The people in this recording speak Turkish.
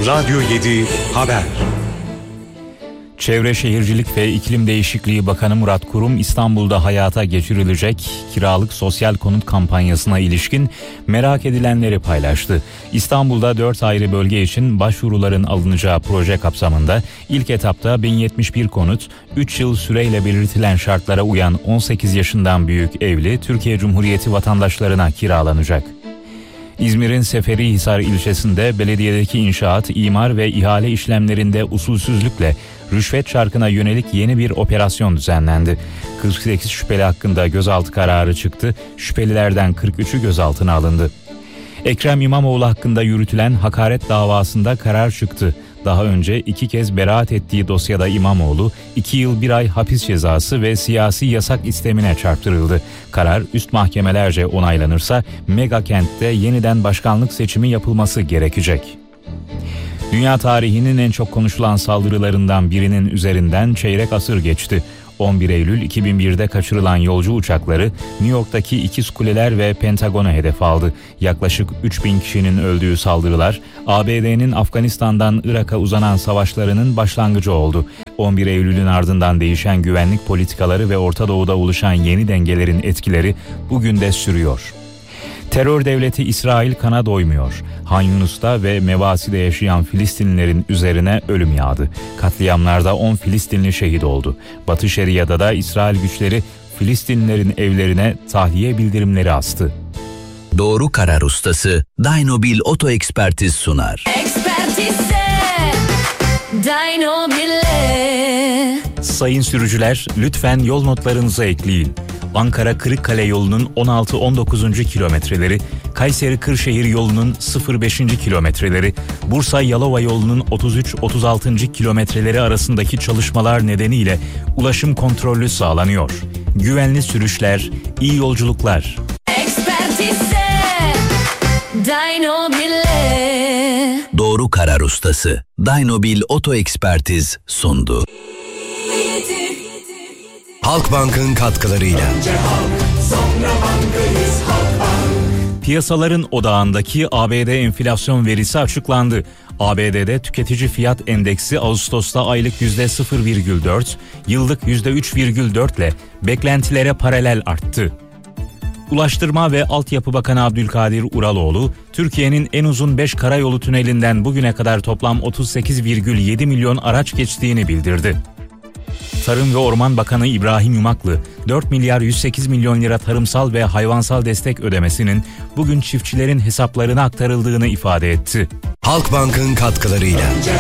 Radyo 7 Haber. Çevre Şehircilik ve İklim Değişikliği Bakanı Murat Kurum, İstanbul'da hayata geçirilecek kiralık sosyal konut kampanyasına ilişkin merak edilenleri paylaştı. İstanbul'da 4 ayrı bölge için başvuruların alınacağı proje kapsamında ilk etapta 1071 konut, 3 yıl süreyle belirtilen şartlara uyan 18 yaşından büyük evli Türkiye Cumhuriyeti vatandaşlarına kiralanacak. İzmir'in Seferihisar ilçesinde belediyedeki inşaat, imar ve ihale işlemlerinde usulsüzlükle rüşvet çarkına yönelik yeni bir operasyon düzenlendi. 48 şüpheli hakkında gözaltı kararı çıktı. Şüphelilerden 43'ü gözaltına alındı. Ekrem İmamoğlu hakkında yürütülen hakaret davasında karar çıktı. Daha önce 2 kez beraat ettiği dosyada İmamoğlu 2 yıl 1 ay hapis cezası ve siyasi yasak istemine çarptırıldı. Karar üst mahkemelerce onaylanırsa mega kentte yeniden başkanlık seçimi yapılması gerekecek. Dünya tarihinin en çok konuşulan saldırılarından birinin üzerinden çeyrek asır geçti. 11 Eylül 2001'de kaçırılan yolcu uçakları New York'taki İkiz Kuleler ve Pentagon'a hedef aldı. Yaklaşık 3000 kişinin öldüğü saldırılar ABD'nin Afganistan'dan Irak'a uzanan savaşlarının başlangıcı oldu. 11 Eylül'ün ardından değişen güvenlik politikaları ve Orta Doğu'da oluşan yeni dengelerin etkileri bugün de sürüyor. Terör devleti İsrail kana doymuyor. Han Yunus'ta ve Mevasi'de yaşayan Filistinlilerin üzerine ölüm yağdı. Katliamlarda 10 Filistinli şehit oldu. Batı Şeria'da da İsrail güçleri Filistinlilerin evlerine tahliye bildirimleri astı. Doğru karar ustası Dynobil Oto Ekspertiz sunar. Sayın sürücüler, lütfen yol notlarınıza ekleyin. Ankara-Kırıkkale yolunun 16-19. kilometreleri, Kayseri-Kırşehir yolunun 0-5. kilometreleri, Bursa-Yalova yolunun 33-36. kilometreleri arasındaki çalışmalar nedeniyle ulaşım kontrollü sağlanıyor. Güvenli sürüşler, iyi yolculuklar. Doğru karar ustası Dynobil Oto Ekspertiz sundu. Halkbank'ın katkılarıyla. Piyasaların odağındaki ABD enflasyon verisi açıklandı. ABD'de tüketici fiyat endeksi Ağustos'ta aylık %0,4, yıllık %3,4 ile beklentilere paralel arttı. Ulaştırma ve Altyapı Bakanı Abdülkadir Uraloğlu, Türkiye'nin en uzun 5 karayolu tünelinden bugüne kadar toplam 38,7 milyon araç geçtiğini bildirdi. Tarım ve Orman Bakanı İbrahim Yumaklı, 4 milyar 108 milyon lira tarımsal ve hayvansal destek ödemesinin bugün çiftçilerin hesaplarına aktarıldığını ifade etti. Halkbank'ın katkılarıyla.